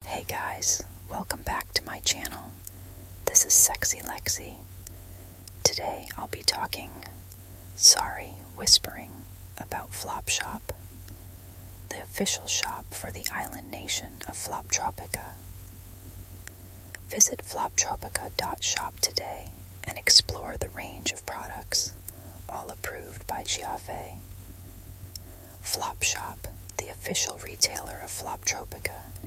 Hey guys, welcome back to my channel. This is Sexy Lexi. Today I'll be whispering about Flopshop, the official shop for the island nation of Floptropica. Visit floptropica.shop today and explore the range of products, all approved by Giave. Flopshop, the official retailer of Floptropica,